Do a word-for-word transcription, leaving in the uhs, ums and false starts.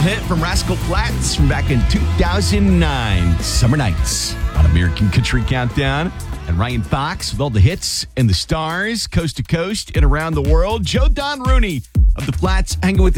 hit from Rascal Flatts from back in two thousand nine. Summer Nights on American Country Countdown. And Ryan Fox with all the hits and the stars, coast to coast and around the world. Joe Don Rooney of the Flats hanging with